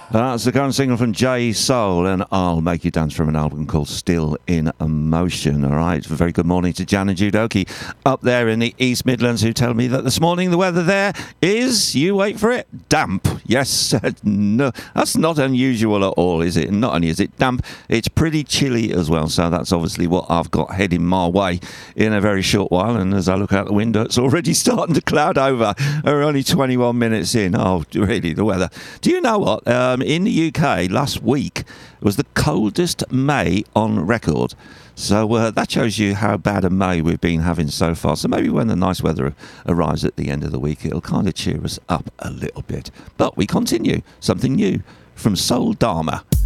That's the current single from J Soul and I'll Make You Dance from an album called Still in Emotion. All right, a very good morning to Jan and Judoki up there in the East Midlands, who tell me that this morning the weather there is, you wait for it, damp. Yes, no, that's not unusual at all, is it? Not only is it damp, it's pretty chilly as well. So that's obviously what I've got heading my way in a very short while. And as I look out the window, it's already starting to cloud over. We're only 21 minutes in. Oh, really, the weather. Do you know what? In the UK last week was the coldest May on record. So that shows you how bad a May we've been having so far. So maybe when the nice weather arrives at the end of the week, it'll kind of cheer us up a little bit. But we continue. Something new from Soul Dharma.